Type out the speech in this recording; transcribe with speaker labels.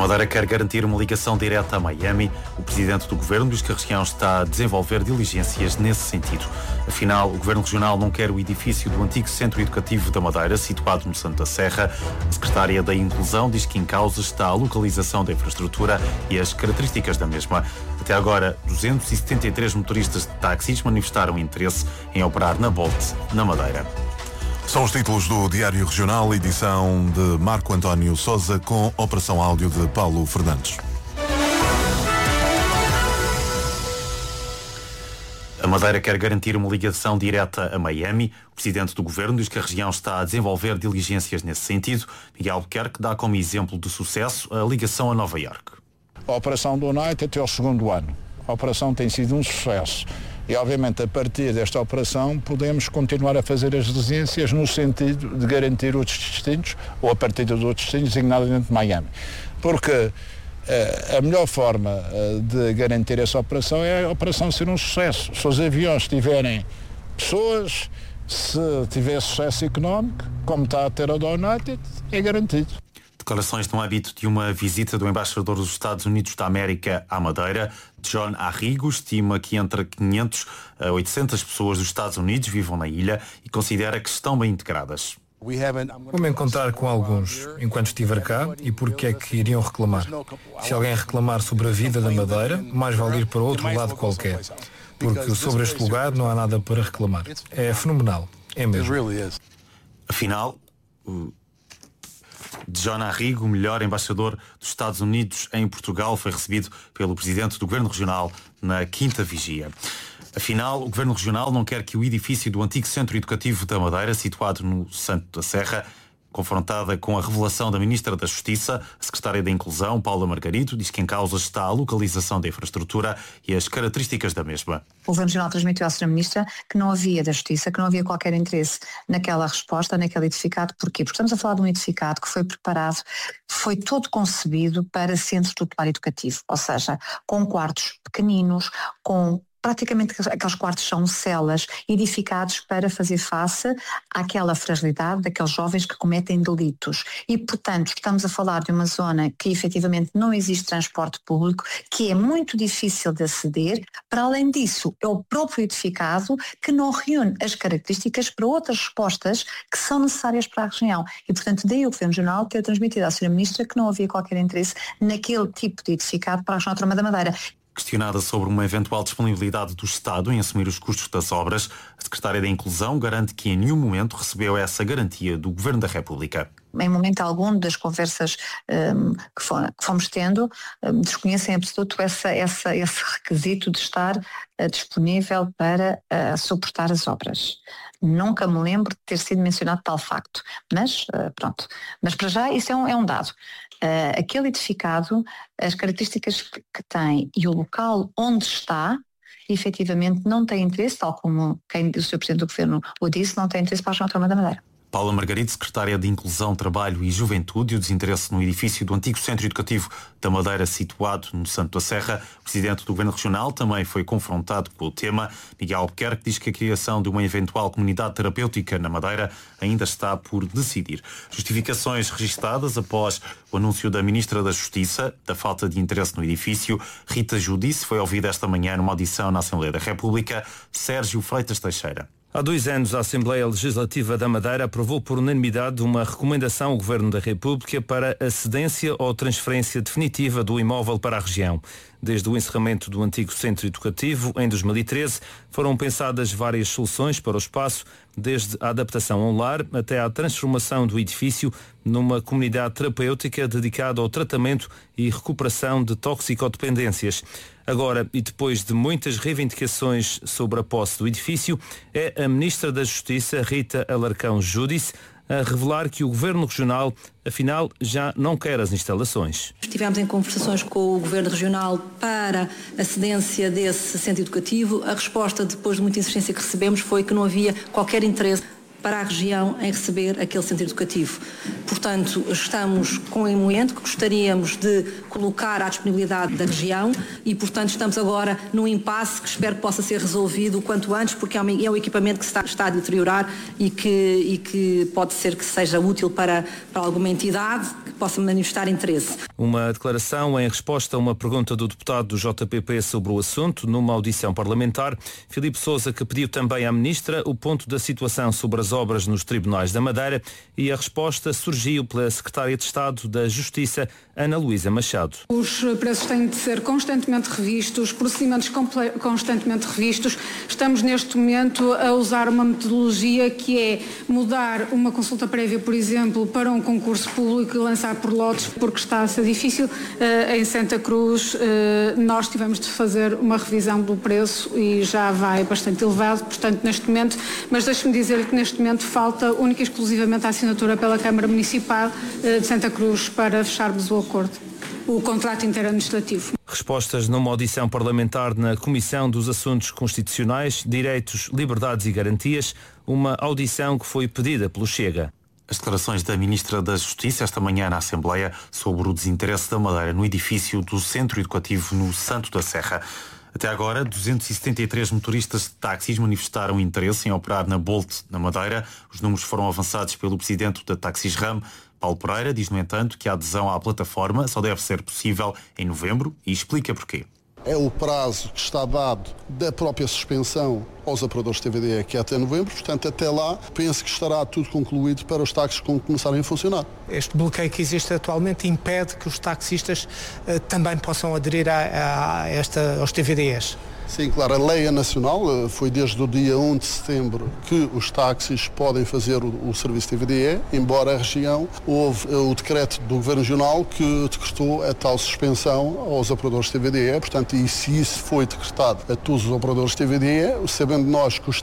Speaker 1: Madeira quer garantir uma ligação direta a Miami. O presidente do governo diz que a região está a desenvolver diligências nesse sentido. Afinal, o governo regional não quer o edifício do antigo Centro Educativo da Madeira, situado no Santo da Serra. A secretária da Inclusão diz que em causa está a localização da infraestrutura e as características da mesma. Até agora, 273 motoristas de táxis manifestaram interesse em operar na Bolt, na Madeira.
Speaker 2: São os títulos do Diário Regional, edição de Marco António Sousa, com operação áudio de Paulo Fernandes.
Speaker 1: A Madeira quer garantir uma ligação direta a Miami. O presidente do governo diz que a região está a desenvolver diligências nesse sentido. Miguel Albuquerque dá como exemplo de sucesso a ligação a Nova Iorque.
Speaker 3: A operação do Night até ao segundo ano. A operação tem sido um sucesso. E, obviamente, a partir desta operação, podemos continuar a fazer as diligências no sentido de garantir outros destinos, ou a partir dos outros destinos, designadamente Miami. Porque a melhor forma de garantir essa operação é a operação ser um sucesso. Se os aviões tiverem pessoas, se tiver sucesso económico, como está a ter a do United, é garantido.
Speaker 1: Declarações no âmbito de uma visita do embaixador dos Estados Unidos da América à Madeira. John Arrigo estima que entre 500 a 800 pessoas dos Estados Unidos vivam na ilha e considera que estão bem integradas.
Speaker 4: Vou-me encontrar com alguns enquanto estiver cá e porque é que iriam reclamar. Se alguém reclamar sobre a vida da Madeira, mais vale ir para outro lado qualquer. Porque sobre este lugar não há nada para reclamar. É fenomenal. É mesmo.
Speaker 1: Afinal, John Arrigo, o melhor embaixador dos Estados Unidos em Portugal, foi recebido pelo presidente do Governo Regional na quinta vigia. Afinal, o Governo Regional não quer que o edifício do antigo Centro Educativo da Madeira, situado no Santo da Serra, confrontada com a revelação da Ministra da Justiça, a Secretária da Inclusão, Paula Margarito, diz que em causa está a localização da infraestrutura e as características da mesma.
Speaker 5: O Governo Regional transmitiu à Sra. Ministra que não havia da Justiça, que não havia qualquer interesse naquela resposta, naquele edificado. Porquê? Porque estamos a falar de um edificado que foi preparado, foi todo concebido para centro tutelar educativo, ou seja, com quartos pequeninos, com praticamente aqueles quartos são celas edificados para fazer face àquela fragilidade daqueles jovens que cometem delitos. E, portanto, estamos a falar de uma zona que efetivamente não existe transporte público, que é muito difícil de aceder. Para além disso, é o próprio edificado que não reúne as características para outras respostas que são necessárias para a região. E, portanto, daí o Governo Regional ter transmitido à Sra. Ministra que não havia qualquer interesse naquele tipo de edificado para a região autónoma da Madeira.
Speaker 1: Questionada sobre uma eventual disponibilidade do Estado em assumir os custos das obras, a Secretária da Inclusão garante que em nenhum momento recebeu essa garantia do Governo da República.
Speaker 5: Em momento algum das conversas que fomos tendo, desconhecem em absoluto esse requisito de estar disponível para suportar as obras. Nunca me lembro de ter sido mencionado tal facto, mas pronto. Mas para já isso é um dado. Aquele edificado, as características que tem e o local onde está, efetivamente não tem interesse, tal como o Sr. Presidente do Governo o disse, não tem interesse para a região autónoma da Madeira.
Speaker 1: Paula Margarito, Secretária de Inclusão, Trabalho e Juventude, e o desinteresse no edifício do antigo Centro Educativo da Madeira, situado no Santo da Serra. O Presidente do Governo Regional também foi confrontado com o tema. Miguel Albuquerque diz que a criação de uma eventual comunidade terapêutica na Madeira ainda está por decidir. Justificações registadas após o anúncio da Ministra da Justiça da falta de interesse no edifício. Rita Judice foi ouvida esta manhã numa audição na Assembleia da República. Sérgio Freitas Teixeira.
Speaker 6: Há 2 anos, a Assembleia Legislativa da Madeira aprovou por unanimidade uma recomendação ao Governo da República para a cedência ou transferência definitiva do imóvel para a região. Desde o encerramento do antigo Centro Educativo, em 2013, foram pensadas várias soluções para o espaço, desde a adaptação a um lar até à transformação do edifício numa comunidade terapêutica dedicada ao tratamento e recuperação de toxicodependências. Agora, e depois de muitas reivindicações sobre a posse do edifício, é a Ministra da Justiça, Rita Alarcão Judice, a revelar que o Governo Regional, afinal, já não quer as instalações.
Speaker 7: Estivemos em conversações com o Governo Regional para a cedência desse centro educativo. A resposta, depois de muita insistência que recebemos, foi que não havia qualquer interesse para a região em receber aquele centro educativo. Portanto, estamos com um momento que gostaríamos de colocar à disponibilidade da região e, portanto, estamos agora num impasse que espero que possa ser resolvido o quanto antes, porque é um equipamento que está a deteriorar e que pode ser que seja útil para alguma entidade que possa manifestar interesse.
Speaker 6: Uma declaração em resposta a uma pergunta do deputado do JPP sobre o assunto, numa audição parlamentar. Filipe Sousa, que pediu também à Ministra o ponto da situação sobre as obras nos tribunais da Madeira, e a resposta surgiu pela Secretária de Estado da Justiça, Ana Luísa Machado.
Speaker 8: Os preços têm de ser constantemente revistos, procedimentos constantemente revistos. Estamos neste momento a usar uma metodologia que é mudar uma consulta prévia, por exemplo, para um concurso público e lançar por lotes, porque está a ser difícil. Em Santa Cruz nós tivemos de fazer uma revisão do preço e já vai bastante elevado, portanto neste momento, mas deixe-me dizer que neste momento falta única e exclusivamente a assinatura pela Câmara Municipal de Santa Cruz para fecharmos o acordo, o contrato interadministrativo.
Speaker 6: Respostas numa audição parlamentar na Comissão dos Assuntos Constitucionais, Direitos, Liberdades e Garantias, uma audição que foi pedida pelo Chega.
Speaker 1: As declarações da Ministra da Justiça esta manhã na Assembleia sobre o desinteresse da Madeira no edifício do Centro Educativo no Santo da Serra. Até agora, 273 motoristas de táxis manifestaram interesse em operar na Bolt, na Madeira. Os números foram avançados pelo presidente da Taxis Ram. Paulo Pereira diz, no entanto, que a adesão à plataforma só deve ser possível em novembro e explica porquê.
Speaker 9: É o prazo que está dado da própria suspensão aos operadores de TVDE, que é até novembro, portanto até lá penso que estará tudo concluído para os táxis começarem a funcionar.
Speaker 10: Este bloqueio que existe atualmente impede que os taxistas também possam aderir aos TVDEs.
Speaker 9: Sim, claro, a lei é nacional, foi desde o dia 1 de setembro que os táxis podem fazer o serviço TVDE, embora a região, houve o decreto do Governo Regional que decretou a tal suspensão aos operadores TVDE, portanto, e se isso foi decretado a todos os operadores TVDE, sabendo nós que os